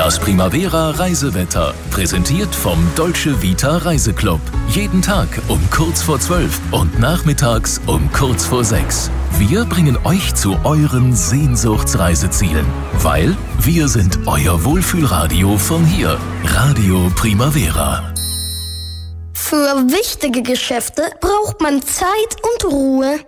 Das Primavera Reisewetter, präsentiert vom Dolce Vita Reiseclub. Jeden Tag um kurz vor 12 und nachmittags um kurz vor 6. Wir bringen euch zu euren Sehnsuchtsreisezielen, weil wir sind euer Wohlfühlradio von hier. Radio Primavera. Für wichtige Geschäfte braucht man Zeit und Ruhe.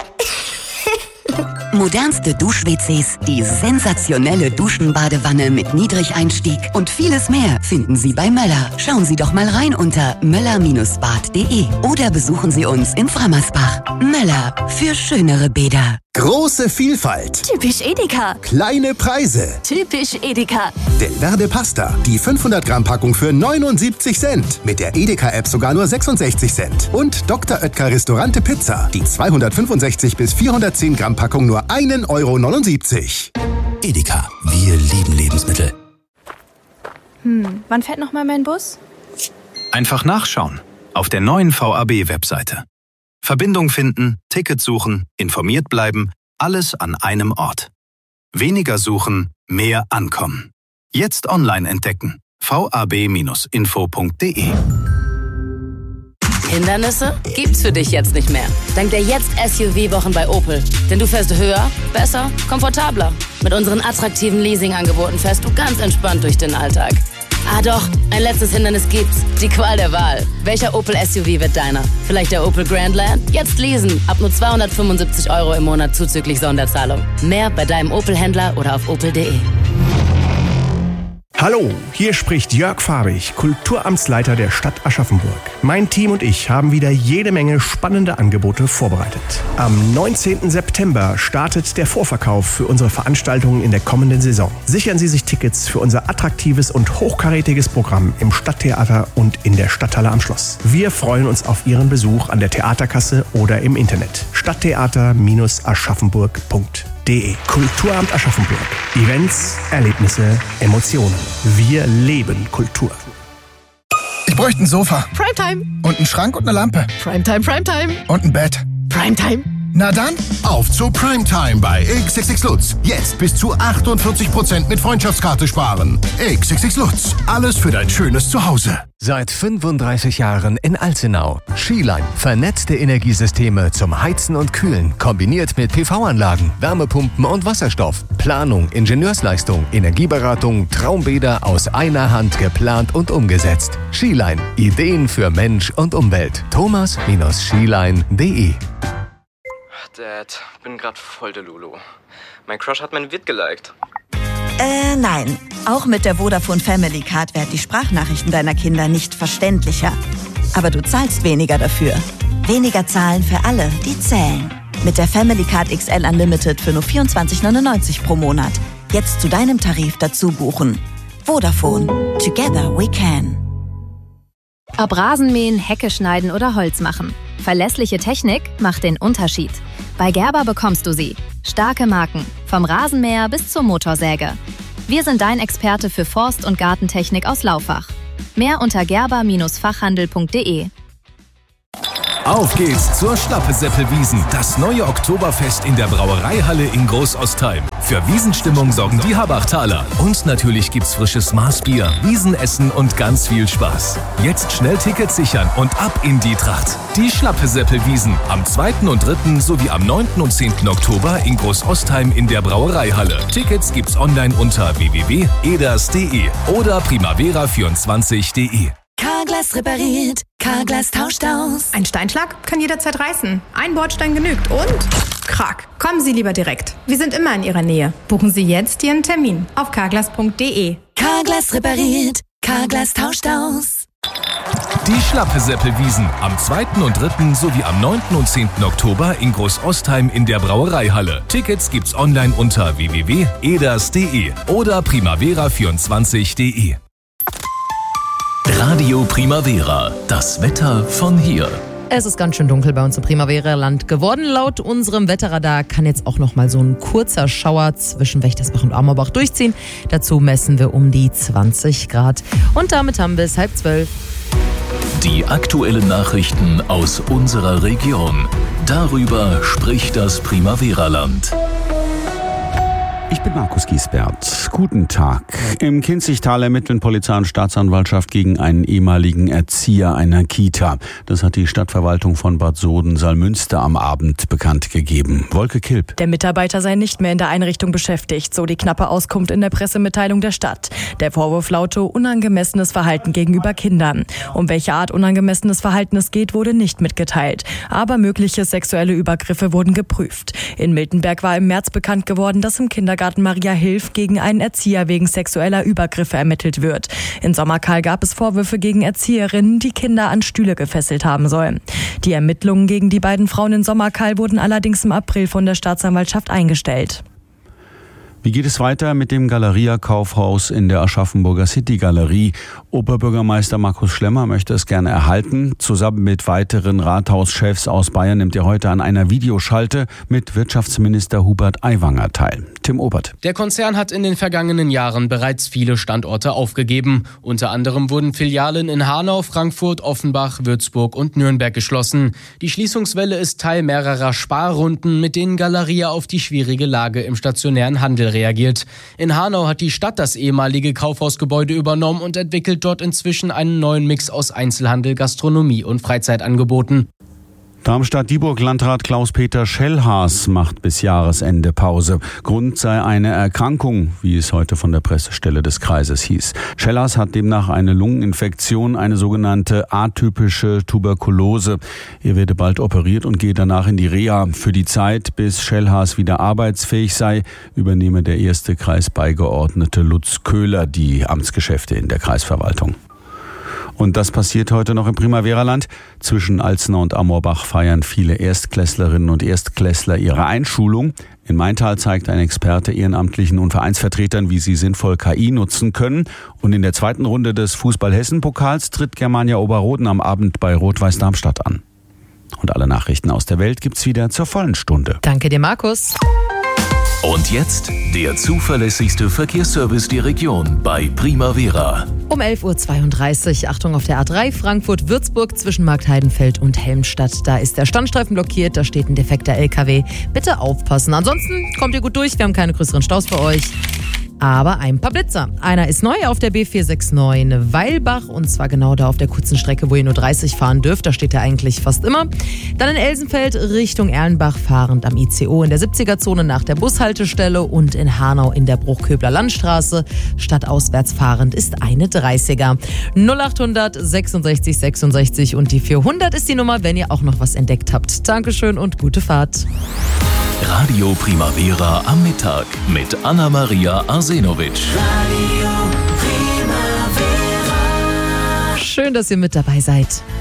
Modernste Dusch-WCs, die sensationelle Duschenbadewanne mit Niedrigeinstieg und vieles mehr finden Sie bei Möller. Schauen Sie doch mal rein unter möller-bad.de oder besuchen Sie uns in Frammersbach. Möller, für schönere Bäder. Große Vielfalt. Typisch Edeka. Kleine Preise. Typisch Edeka. Del Verde Pasta. Die 500 Gramm Packung für 79 Cent. Mit der Edeka-App sogar nur 66 Cent. Und Dr. Oetker Restaurante Pizza. Die 265 bis 410 Gramm Packung nur 1,79 €. Edeka. Wir lieben Lebensmittel. Wann fährt nochmal mein Bus? Einfach nachschauen. Auf der neuen VAB-Webseite. Verbindung finden, Ticket suchen, informiert bleiben, alles an einem Ort. Weniger suchen, mehr ankommen. Jetzt online entdecken. vab-info.de. Hindernisse gibt's für dich jetzt nicht mehr. Dank der Jetzt-SUV-Wochen bei Opel. Denn du fährst höher, besser, komfortabler. Mit unseren attraktiven Leasing-Angeboten fährst du ganz entspannt durch den Alltag. Ah doch, ein letztes Hindernis gibt's. Die Qual der Wahl. Welcher Opel SUV wird deiner? Vielleicht der Opel Grandland? Jetzt leasen. Ab nur 275 € im Monat zuzüglich Sonderzahlung. Mehr bei deinem Opel-Händler oder auf opel.de. Hallo, hier spricht Jörg Farbig, Kulturamtsleiter der Stadt Aschaffenburg. Mein Team und ich haben wieder jede Menge spannende Angebote vorbereitet. Am 19. September startet der Vorverkauf für unsere Veranstaltungen in der kommenden Saison. Sichern Sie sich Tickets für unser attraktives und hochkarätiges Programm im Stadttheater und in der Stadthalle am Schloss. Wir freuen uns auf Ihren Besuch an der Theaterkasse oder im Internet. Stadttheater-aschaffenburg.de. Kulturamt Aschaffenburg. Events, Erlebnisse, Emotionen. Wir leben Kultur. Ich bräuchte ein Sofa. Primetime. Und einen Schrank und eine Lampe. Primetime, Primetime. Und ein Bett. Primetime. Na dann, auf zu Primetime bei XXX Lutz. Jetzt bis zu 48% mit Freundschaftskarte sparen. XXX Lutz. Alles für dein schönes Zuhause. Seit 35 Jahren in Alzenau. Skiline. Vernetzte Energiesysteme zum Heizen und Kühlen. Kombiniert mit PV-Anlagen, Wärmepumpen und Wasserstoff. Planung, Ingenieursleistung, Energieberatung, Traumbäder aus einer Hand geplant und umgesetzt. Skiline. Ideen für Mensch und Umwelt. thomas-skiline.de. Dad, bin grad voll der Lulu. Mein Crush hat mein Vid geliked. Nein. Auch mit der Vodafone Family Card werden die Sprachnachrichten deiner Kinder nicht verständlicher. Aber du zahlst weniger dafür. Weniger zahlen für alle, die zählen. Mit der Family Card XL Unlimited für nur 24,99 € pro Monat. Jetzt zu deinem Tarif dazu buchen. Vodafone. Together we can. Ob Rasenmähen, Hecke schneiden oder Holz machen. Verlässliche Technik macht den Unterschied. Bei Gerber bekommst du sie. Starke Marken, vom Rasenmäher bis zur Motorsäge. Wir sind dein Experte für Forst- und Gartentechnik aus Laufach. Mehr unter gerber-fachhandel.de. Auf geht's zur Schlappeseppelwiesen, das neue Oktoberfest in der Brauereihalle in Großostheim. Für Wiesenstimmung sorgen die Habachtaler. Und natürlich gibt's frisches Maßbier, Wiesenessen und ganz viel Spaß. Jetzt schnell Tickets sichern und ab in die Tracht. Die Schlappeseppelwiesen am 2. und 3. sowie am 9. und 10. Oktober in Großostheim in der Brauereihalle. Tickets gibt's online unter www.eders.de oder primavera24.de. Carglass repariert, Carglass tauscht aus. Ein Steinschlag kann jederzeit reißen. Ein Bordstein genügt und krack. Kommen Sie lieber direkt. Wir sind immer in Ihrer Nähe. Buchen Sie jetzt Ihren Termin auf carglass.de. Carglass repariert, Carglass tauscht aus. Die Schlappeseppelwiesen am 2. und 3. sowie am 9. und 10. Oktober in Großostheim in der Brauereihalle. Tickets gibt's online unter www.eders.de oder primavera24.de. Radio Primavera, das Wetter von hier. Es ist ganz schön dunkel bei uns im Primavera-Land geworden. Laut unserem Wetterradar kann jetzt auch noch mal so ein kurzer Schauer zwischen Wächtersbach und Amorbach durchziehen. Dazu messen wir um die 20 Grad. Und damit haben wir es 11:30. Die aktuellen Nachrichten aus unserer Region. Darüber spricht das Primavera-Land. Ich bin Markus Giesbert. Guten Tag. Im Kinzigtal ermitteln Polizei und Staatsanwaltschaft gegen einen ehemaligen Erzieher einer Kita. Das hat die Stadtverwaltung von Bad Soden-Salmünster am Abend bekannt gegeben. Wolke Kilp. Der Mitarbeiter sei nicht mehr in der Einrichtung beschäftigt, so die knappe Auskunft in der Pressemitteilung der Stadt. Der Vorwurf laute unangemessenes Verhalten gegenüber Kindern. Um welche Art unangemessenes Verhalten es geht, wurde nicht mitgeteilt. Aber mögliche sexuelle Übergriffe wurden geprüft. In Miltenberg war im März bekannt geworden, dass im Kindergarten Maria Hilf gegen einen Erzieher wegen sexueller Übergriffe ermittelt wird. In Sommerkarl gab es Vorwürfe gegen Erzieherinnen, die Kinder an Stühle gefesselt haben sollen. Die Ermittlungen gegen die beiden Frauen in Sommerkarl wurden allerdings im April von der Staatsanwaltschaft eingestellt. Wie geht es weiter mit dem Galeria-Kaufhaus in der Aschaffenburger City-Galerie? Oberbürgermeister Markus Schlemmer möchte es gerne erhalten. Zusammen mit weiteren Rathauschefs aus Bayern nimmt er heute an einer Videoschalte mit Wirtschaftsminister Hubert Aiwanger teil. Tim Obert. Der Konzern hat in den vergangenen Jahren bereits viele Standorte aufgegeben. Unter anderem wurden Filialen in Hanau, Frankfurt, Offenbach, Würzburg und Nürnberg geschlossen. Die Schließungswelle ist Teil mehrerer Sparrunden, mit denen Galeria auf die schwierige Lage im stationären Handel reagiert. In Hanau hat die Stadt das ehemalige Kaufhausgebäude übernommen und entwickelt dort inzwischen einen neuen Mix aus Einzelhandel, Gastronomie und Freizeitangeboten. Darmstadt-Dieburg-Landrat Klaus-Peter Schellhaas macht bis Jahresende Pause. Grund sei eine Erkrankung, wie es heute von der Pressestelle des Kreises hieß. Schellhaas hat demnach eine Lungeninfektion, eine sogenannte atypische Tuberkulose. Er werde bald operiert und gehe danach in die Reha. Für die Zeit, bis Schellhaas wieder arbeitsfähig sei, übernehme der erste Kreisbeigeordnete Lutz Köhler die Amtsgeschäfte in der Kreisverwaltung. Und das passiert heute noch im Primavera-Land. Zwischen Alzenau und Amorbach feiern viele Erstklässlerinnen und Erstklässler ihre Einschulung. In Maintal zeigt ein Experte Ehrenamtlichen und Vereinsvertretern, wie sie sinnvoll KI nutzen können. Und in der zweiten Runde des Fußball-Hessen-Pokals tritt Germania Oberroden am Abend bei Rot-Weiß Darmstadt an. Und alle Nachrichten aus der Welt gibt's wieder zur vollen Stunde. Danke dir, Markus. Und jetzt der zuverlässigste Verkehrsservice der Region bei Primavera. Um 11.32 Uhr, Achtung auf der A3 Frankfurt-Würzburg zwischen Marktheidenfeld und Helmstadt. Da ist der Standstreifen blockiert, da steht ein defekter LKW. Bitte aufpassen. Ansonsten kommt ihr gut durch, wir haben keine größeren Staus für euch. Aber ein paar Blitzer. Einer ist neu auf der B469 Weilbach und zwar genau da auf der kurzen Strecke, wo ihr nur 30 fahren dürft. Da steht er eigentlich fast immer. Dann in Elsenfeld Richtung Erlenbach fahrend am ICO in der 70er-Zone nach der Bushaltestelle und in Hanau in der Bruchköbler Landstraße. Stadtauswärts fahrend ist eine 30er. 0800 66 66 und die 400 ist die Nummer, wenn ihr auch noch was entdeckt habt. Dankeschön und gute Fahrt. Radio Primavera am Mittag mit Anna-Maria Arsenovic. Schön, dass ihr mit dabei seid.